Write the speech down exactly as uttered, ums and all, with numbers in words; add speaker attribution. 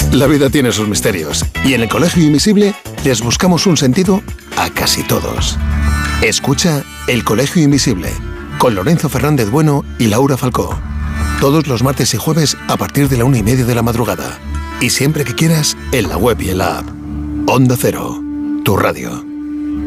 Speaker 1: La vida tiene sus misterios y en el Colegio Invisible les buscamos un sentido a casi todos. Escucha El Colegio Invisible con Lorenzo Fernández Bueno y Laura Falcó. Todos los martes y jueves a partir de la una y media de la madrugada. Y siempre que quieras, en la web y en la app. Onda Cero, tu radio.